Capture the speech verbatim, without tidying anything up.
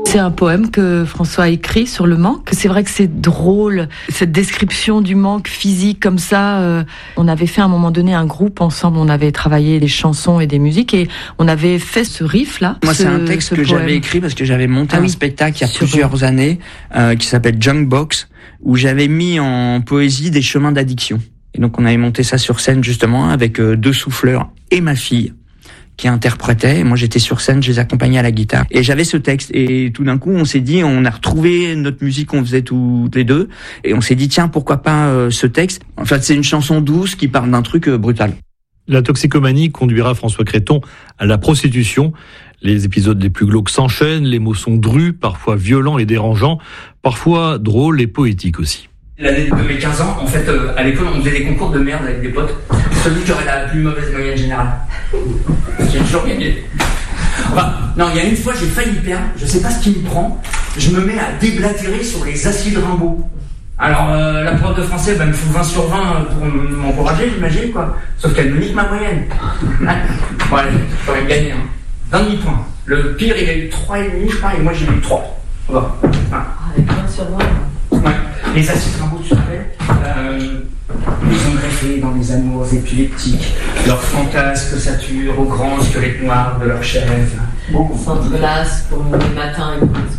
C'est un poème que François a écrit sur le manque. C'est vrai que c'est drôle, cette description du manque physique comme ça. Euh, on avait fait à un moment donné un groupe ensemble, on avait travaillé des chansons et des musiques et on avait fait ce riff-là. Moi, ce, c'est un texte que poème. j'avais écrit parce que j'avais monté ah un oui, spectacle il y a sur plusieurs bon. années euh, qui s'appelle Junkbox, où j'avais mis en poésie des chemins d'addiction. Et donc, on avait monté ça sur scène justement avec euh, deux souffleurs et ma fille qui interprétaient. Moi, j'étais sur scène, je les accompagnais à la guitare. Et j'avais ce texte. Et tout d'un coup, on s'est dit, on a retrouvé notre musique qu'on faisait toutes les deux. Et on s'est dit, tiens, pourquoi pas euh, ce texte. En fait, c'est une chanson douce qui parle d'un truc euh, brutal. La toxicomanie conduira François Creton à la prostitution. Les épisodes les plus glauques s'enchaînent, les mots sont drus, parfois violents et dérangeants, parfois drôles et poétiques aussi. L'année de mes quinze ans, en fait, euh, à l'école, on faisait des concours de merde avec des potes. Celui qui aurait la plus mauvaise moyenne générale. J'ai toujours gagné. Enfin, non, il y a une fois, j'ai failli perdre, je sais pas ce qui me prend, je me mets à déblatérer sur les acides Rimbaud. Alors, euh, la prof de français, bah, me fout vingt sur vingt pour m'encourager, j'imagine, quoi. Sauf qu'elle me nique ma moyenne. Bon, allez, j'aurais gagné, hein. vingt points. Le pire, il a eu trois virgule cinq, je crois, et moi, j'ai eu trois. Voilà. Ah, avec vingt sur vingt. Ouais. Les acides Rimbaud, tu te rappelles, euh, ils ont greffé dans les amours épileptiques leurs fantasques saturent au grand squelette noir de leur chèvre. S'entrelacent pour le matin et